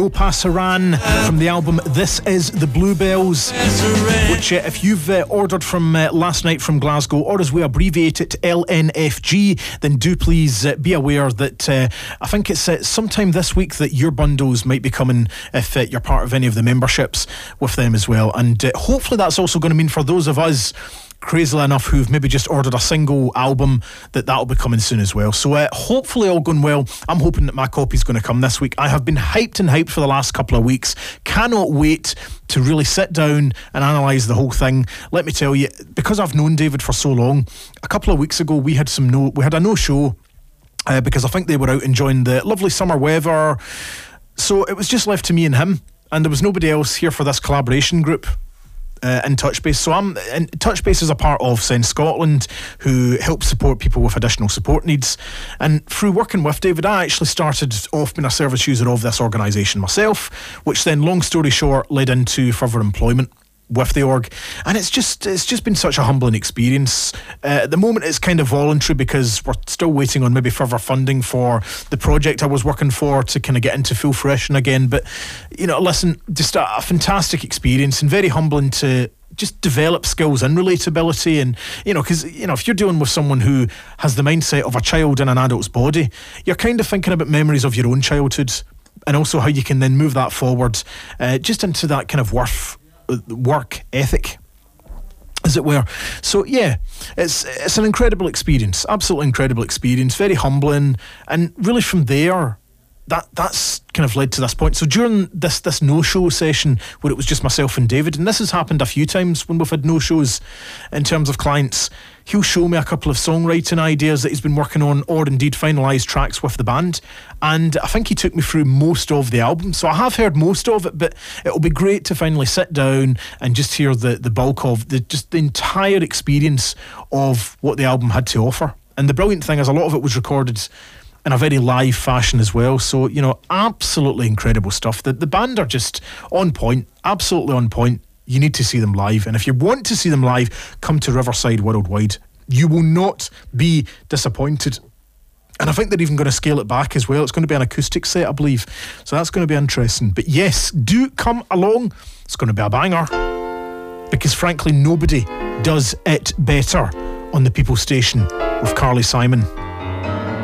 Pasaran from the album This Is the Bluebells, which if you've ordered from last night from Glasgow, or as we abbreviate it, LNFG, then do please be aware that I think it's sometime this week that your bundles might be coming if you're part of any of the memberships with them as well. And hopefully that's also going to mean for those of us crazily enough who've maybe just ordered a single album that'll be coming soon as well. So hopefully all going well. I'm hoping that my copy's going to come this week. I have been hyped for the last couple of weeks. Cannot wait to really sit down and analyse the whole thing. Let me tell you, because I've known David for so long, a couple of weeks ago we had a no-show because I think they were out enjoying the lovely summer weather. So it was just left to me and him, and there was nobody else here for this collaboration group in Touchbase. So Touchbase is a part of Send Scotland, who help support people with additional support needs. And through working with David, I actually started off being a service user of this organisation myself, which then, long story short, led into further employment with the org. And it's just been such a humbling experience. At the moment it's kind of voluntary because we're still waiting on maybe further funding for the project I was working for to kind of get into full fruition again. But listen, just a fantastic experience and very humbling to just develop skills in relatability. And because if you're dealing with someone who has the mindset of a child in an adult's body, you're kind of thinking about memories of your own childhood and also how you can then move that forward just into that kind of work ethic, as it were. So yeah, it's an incredible experience, absolutely incredible experience, very humbling. And really from there, that's kind of led to this point. So during this no-show session where it was just myself and David, and this has happened a few times when we've had no-shows in terms of clients, he'll show me a couple of songwriting ideas that he's been working on, or indeed finalised tracks with the band, and I think he took me through most of the album. So I have heard most of it, but it'll be great to finally sit down and just hear the bulk of the entire experience of what the album had to offer. And the brilliant thing is a lot of it was recorded in a very live fashion as well. So, absolutely incredible stuff. The band are just on point, absolutely on point. You need to see them live. And if you want to see them live, come to Riverside Worldwide. You will not be disappointed. And I think they're even going to scale it back as well. It's going to be an acoustic set, I believe. So that's going to be interesting. But yes, do come along. It's going to be a banger. Because frankly, nobody does it better on the People Station with Carly Simon.